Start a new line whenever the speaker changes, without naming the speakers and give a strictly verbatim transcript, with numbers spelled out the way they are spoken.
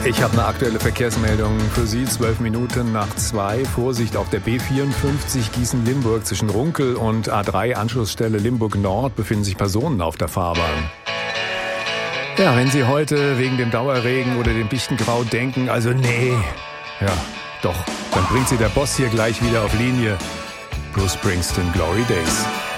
Ich habe eine aktuelle Verkehrsmeldung für Sie. Zwölf Minuten nach zwei. Vorsicht auf der B vierundfünfzig Gießen-Limburg zwischen Runkel und A drei Anschlussstelle Limburg Nord befinden sich Personen auf der Fahrbahn. Ja, wenn Sie heute wegen dem Dauerregen oder dem Dichtengrau denken, also nee, ja, doch, dann bringt Sie der Boss hier gleich wieder auf Linie. Bruce Springsteen, Glory Days.